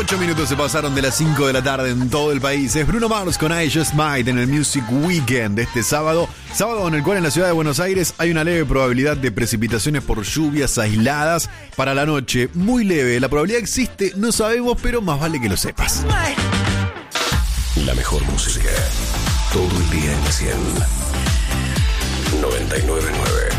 8 minutos se pasaron de las 5 de la tarde en todo el país. Es Bruno Mars con I Just Might en el Music Weekend de este sábado. Sábado en el cual en la ciudad de Buenos Aires hay una leve probabilidad de precipitaciones por lluvias aisladas para la noche. Muy leve, la probabilidad existe, no sabemos, pero más vale que lo sepas. La mejor música, todo el día en la 100. 99.9